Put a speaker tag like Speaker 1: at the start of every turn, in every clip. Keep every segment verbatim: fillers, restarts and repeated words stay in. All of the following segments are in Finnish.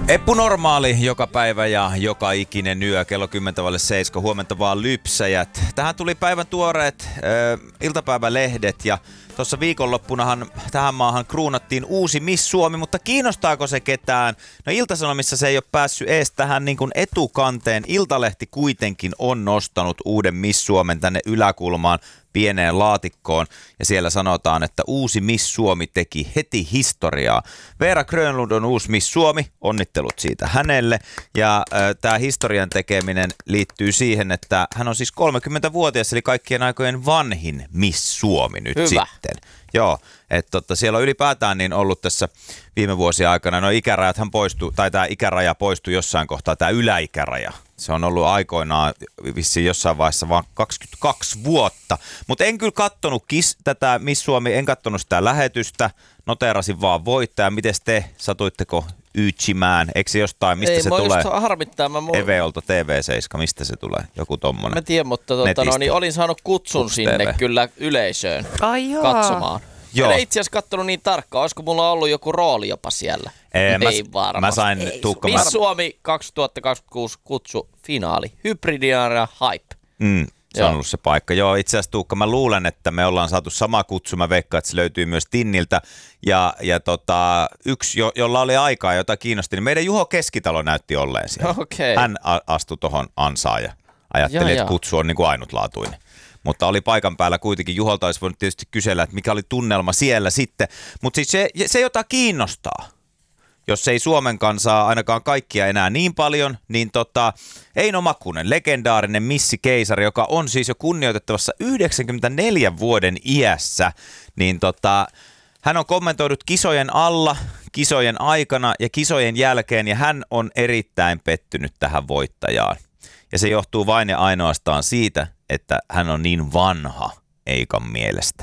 Speaker 1: Eppu Normaali joka päivä ja joka ikinen yö kello kymmenen vaille seitsemän. Huomenta vaan lypsäjät. Tähän tuli päivän tuoreet äh, iltapäivälehdet ja tuossa viikonloppunahan tähän maahan kruunattiin uusi Miss Suomi, mutta kiinnostaako se ketään? No Ilta-Sanomissa se ei ole päässyt ees tähän niin kuin etukanteen. Iltalehti kuitenkin on nostanut uuden Miss Suomen tänne yläkulmaan pieneen laatikkoon ja siellä sanotaan, että uusi Miss Suomi teki heti historiaa. Veera Grönlund on uusi Miss Suomi, onnittelut siitä hänelle ja äh, tämä historian tekeminen liittyy siihen, että hän on siis kolmekymmentävuotias eli kaikkien aikojen vanhin Miss Suomi nyt
Speaker 2: Hyvä.
Speaker 1: sitten. Joo, että totta, siellä on ylipäätään niin ollut tässä viime vuosien aikana, no ikärajathan poistuu, tai tämä ikäraja poistui jossain kohtaa, tämä yläikäraja. Se on ollut aikoinaan vissiin jossain vaiheessa vaan kaksikymmentäkaksi vuotta, mutta en kyllä kattonut kis, tätä Miss Suomi, en kattonut sitä lähetystä, noteerasin vaan voittaja. Mites te, satuitteko yytsimään? Eikö se jostain, mistä
Speaker 2: ei,
Speaker 1: se tulee?
Speaker 2: Ei, harmittaa. Mä mu...
Speaker 1: Eveolta T V seitsemän, mistä se tulee? Joku tommonen.
Speaker 2: Mä tiedän, mutta tuota, no, niin olin saanut kutsun
Speaker 1: Ups,
Speaker 2: sinne
Speaker 1: T V.
Speaker 2: kyllä yleisöön
Speaker 3: Ai joo.
Speaker 2: katsomaan.
Speaker 1: Joo.
Speaker 2: En itse asiassa kattonut niin tarkkaan. Olisiko mulla ollut joku rooli jopa siellä?
Speaker 1: Ei, mä,
Speaker 2: ei varmasti.
Speaker 1: Mä sain
Speaker 2: ei,
Speaker 1: Tuukka.
Speaker 2: Miss
Speaker 1: Mä...
Speaker 2: Suomi kaksituhattakaksikymmentäkuusi kutsu finaali. Hybridiana Hype.
Speaker 1: Mm, se
Speaker 2: Joo.
Speaker 1: on ollut se paikka. Joo, itse asiassa Tuukka, mä luulen, että me ollaan saatu sama kutsu. Mä veikkaan, että se löytyy myös Tinniltä. Ja, ja tota, yksi, jo, jolla oli aikaa, jota kiinnosti, niin meidän Juho Keskitalo näytti olleen siellä.
Speaker 2: Okay.
Speaker 1: Hän a- astui tohon ansaan ja ajatteli,
Speaker 2: Joo,
Speaker 1: että
Speaker 2: joo.
Speaker 1: kutsu on niin kuin ainutlaatuinen. Mutta oli paikan päällä kuitenkin. Juholta olisi voinut tietysti kysellä, että mikä oli tunnelma siellä sitten. Mutta siis se, se, jota kiinnostaa, jos ei Suomen kansaa ainakaan kaikkia enää niin paljon, niin tota, Eino Makunen, legendaarinen missikeisari, joka on siis jo kunnioitettavassa yhdeksänkymmentäneljän vuoden iässä, niin tota, hän on kommentoidut kisojen alla, kisojen aikana ja kisojen jälkeen, ja hän on erittäin pettynyt tähän voittajaan. Ja se johtuu vain ja ainoastaan siitä, että hän on niin vanha Eikan mielestä.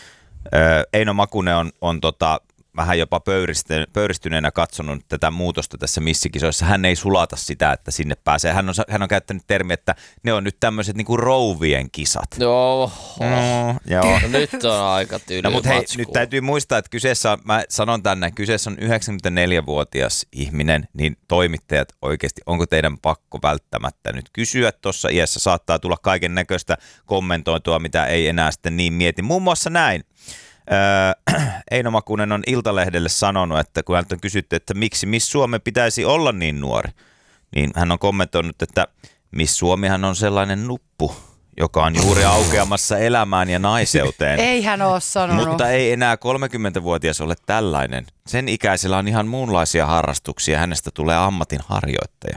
Speaker 1: Öö, Eino Makunen on, on tota, vähän jopa pöyristyneenä katsonut tätä muutosta tässä missikisoissa. Hän ei sulata sitä, että sinne pääsee. Hän on, hän on käyttänyt termiä, että ne on nyt tämmöiset niinku rouvien kisat.
Speaker 2: Joo.
Speaker 1: Mm, joo.
Speaker 2: No, nyt on aika tyyli.
Speaker 1: No mutta hei, nyt täytyy muistaa, että kyseessä on, mä sanon tänne, kyseessä on yhdeksänkymmentäneljävuotias ihminen, niin toimittajat oikeasti, onko teidän pakko välttämättä nyt kysyä tuossa iässä? Saattaa tulla kaiken näköistä kommentoitua, mitä ei enää sitten niin mieti. Muun muassa näin. Öö, Eino Makunen on Iltalehdelle sanonut, että kun häntä on kysytty, että miksi Miss Suomi pitäisi olla niin nuori, niin hän on kommentoinut, että Miss Suomihan on sellainen nuppu, joka on juuri aukeamassa elämään ja naiseuteen.
Speaker 3: Ei hän ole sanonut.
Speaker 1: Mutta ei enää kolmekymmentävuotias ole tällainen. Sen ikäisellä on ihan muunlaisia harrastuksia. Hänestä tulee ammatinharjoittaja.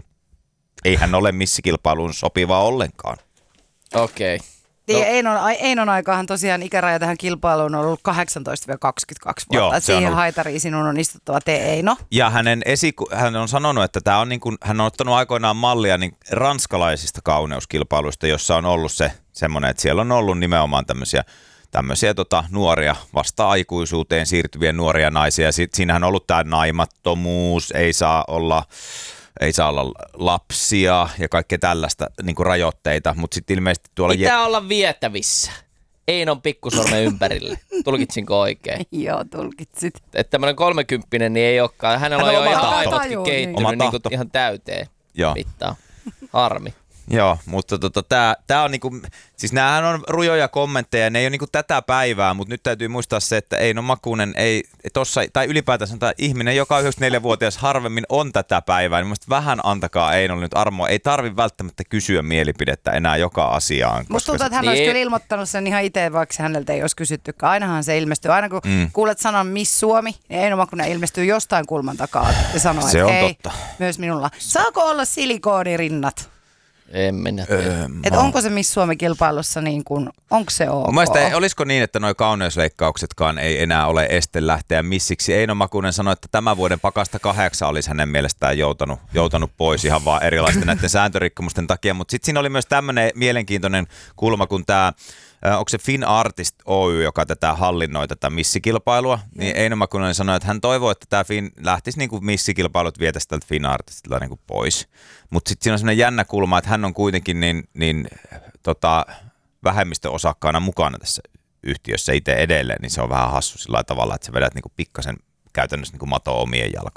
Speaker 1: Ei hän ole missikilpailuun sopiva ollenkaan.
Speaker 2: Okei. Okay.
Speaker 3: No. Einon, Einon aikahan tosiaan ikäraja tähän kilpailuun on ollut kahdeksantoista kaksikymmentäkaksi vuotta.
Speaker 1: Joo,
Speaker 3: siihen
Speaker 1: ollut...
Speaker 3: haitariin sinun on istuttava te, Eino.
Speaker 1: Ja hänen esiku... hän on sanonut, että tämä on niin kuin, hän on ottanut aikoinaan mallia niin ranskalaisista kauneuskilpailuista, jossa on ollut se semmoinen, että siellä on ollut nimenomaan tämmöisiä, tämmöisiä tota, nuoria vasta-aikuisuuteen siirtyviä nuoria naisia. Sitten siinähän on ollut tämä naimattomuus, ei saa olla... Ei saa olla lapsia ja kaikkea tällaista niin kuin rajoitteita, mutta sitten ilmeisesti tuolla...
Speaker 2: Pitää
Speaker 1: je-
Speaker 2: olla vietävissä. Einon pikkusormen ympärille. Tulkitsinko oikein?
Speaker 3: Joo, tulkitsit.
Speaker 2: Että tämmöinen kolmekymppinen niin ei olekaan. Hänellä
Speaker 1: Hänellä
Speaker 2: on
Speaker 1: on
Speaker 2: jo
Speaker 1: oma
Speaker 2: ihan
Speaker 1: tahto.
Speaker 2: aivotkin kehittynyt
Speaker 1: Oma
Speaker 2: niin kuin
Speaker 1: tahto.
Speaker 2: ihan täyteen
Speaker 1: Joo.
Speaker 2: mittaan. Harmi.
Speaker 1: Joo, mutta tota, tää, tää on niinku, siis näähän on rujoja kommentteja, ne ei ole niinku tätä päivää, mutta nyt täytyy muistaa se, että Eino Makunen ei tossa, tai ylipäätään sanotaan, ihminen, joka on yhdeksänkymmentäneljävuotias harvemmin on tätä päivää, niin musta vähän antakaa Einolle nyt armoa. Ei tarvi välttämättä kysyä mielipidettä enää joka asiaan.
Speaker 3: Musta tuntuu,
Speaker 1: se...
Speaker 3: että hän
Speaker 2: niin.
Speaker 3: olisi kyllä ilmoittanut sen ihan itse, vaikka häneltä ei olisi kysyttykään. Ainahan se ilmestyy. Aina kun mm. kuulet sanan Miss Suomi, niin Eino Makunen ilmestyy jostain kulman takaa ja sanoo,
Speaker 1: Se
Speaker 3: että
Speaker 1: on
Speaker 3: hei,
Speaker 1: totta.
Speaker 3: myös minulla. Saako olla silikoonirinnat?
Speaker 2: En minä tiedä.
Speaker 1: Öö,
Speaker 3: Että onko se Miss Suomi-kilpailussa niin kuin, onko se ok?
Speaker 1: Mun mielestä olisiko niin, että nuo kauneusleikkauksetkaan ei enää ole este lähteä missiksi. Eino Makunen sanoi, että tämän vuoden pakasta kahdeksan olisi hänen mielestään joutanut, joutanut pois ihan vaan erilaisten näiden sääntörikkomusten takia. Mutta sitten siinä oli myös tämmöinen mielenkiintoinen kulma, kun tämä, onko se Fin Artist Oy, joka tätä hallinnoi tätä missikilpailua, niin Eino Makunen sanoi, että hän toivoo, että tämä Fin lähtisi niin kuin missikilpailut vietäisi tältä Fin Artistilla niin kuin pois. Mutta sitten siinä on semmoinen jännä kulma, että hän on kuitenkin niin, niin tota, vähemmistöosakkaana mukana tässä yhtiössä itse edelleen, niin se on vähän hassu sillä tavalla, että sä vedät niinku pikkasen käytännössä niinku matoa omien jalkojen alta.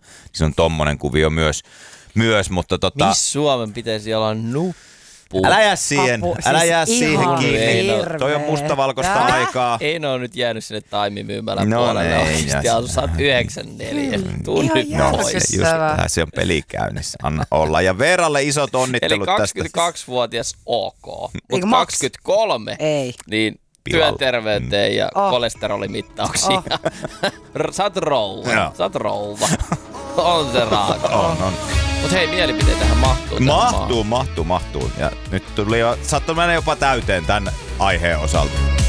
Speaker 1: Se on tommonen kuvio myös, myös mutta tota...
Speaker 2: Miss Suomen pitäisi olla nuppu?
Speaker 1: Älä jää siihen,
Speaker 3: Apu,
Speaker 1: älä
Speaker 3: siis
Speaker 1: jää siihen
Speaker 3: ihan
Speaker 1: kiinni.
Speaker 3: hirveetä.
Speaker 1: Toi on mustavalkoista
Speaker 3: Äh?
Speaker 1: aikaa.
Speaker 2: Ei ne on nyt jäänyt sinne taimimyymälän
Speaker 1: No
Speaker 2: puolelle
Speaker 1: ei,
Speaker 2: oikeasti.
Speaker 1: ja-
Speaker 2: Ja sä oot yhdeksänkymmentäneljä. Tuu
Speaker 3: Ihan
Speaker 2: nyt
Speaker 3: järkyttävää.
Speaker 2: pois.
Speaker 1: Just tähän se on peli käynnissä. Anna olla. Ja Veeralle isot
Speaker 2: Eli
Speaker 1: onnittelut tästä.
Speaker 2: kaksikymmentäkaksivuotias ok,
Speaker 3: Eikö
Speaker 2: mutta
Speaker 3: maks?
Speaker 2: kaksikymmentäkolme,
Speaker 3: Ei.
Speaker 2: niin
Speaker 1: Pilalla.
Speaker 2: työterveyteen ja
Speaker 3: Oh.
Speaker 2: kolesterolimittauksia.
Speaker 3: Oh.
Speaker 2: Sä oot rouva.
Speaker 1: Joo.
Speaker 2: Sä oot rouva. On se raaka.
Speaker 1: On, on.
Speaker 2: Mut hei, mielipiteitähän mahtuu. tähän
Speaker 1: Mahtuu, mahtuu, mahtuu. Ja nyt tuli jo, saattoi mennä jopa täyteen tämän aiheen osalta.